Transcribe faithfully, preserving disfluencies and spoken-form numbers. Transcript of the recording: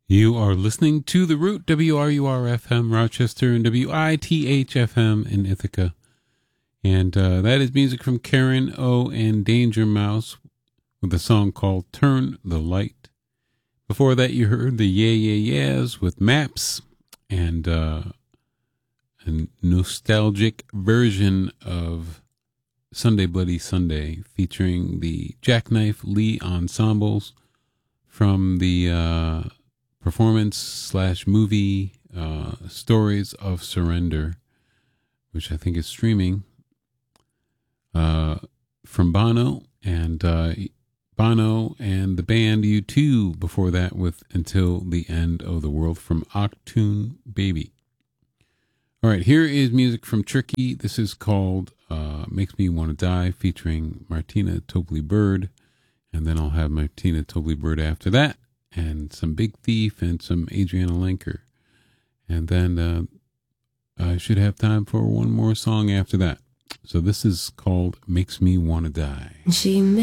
You are listening to The Root, W R U R F M Rochester and W I T H F M in Ithaca. And uh, that is music from Karen O and Danger Mouse with a song called Turn the Light. Before that, you heard the Yeah Yeah Yeahs with Maps and uh, a nostalgic version of Sunday Bloody Sunday featuring the Jackknife Lee Ensembles from the uh, performance slash movie uh, Stories of Surrender, which I think is streaming uh, from Bono and uh, Bono and the band U two before that with Until the End of the World from Achtung Baby. All right, here is music from Tricky. This is called uh, Makes Me Want to Die featuring Martina Topley Bird. And then I'll have Martina Topley Bird after that, and some Big Thief and some Adriana Lenker. And then uh, I should have time for one more song after that. So this is called Makes Me Want to Die. She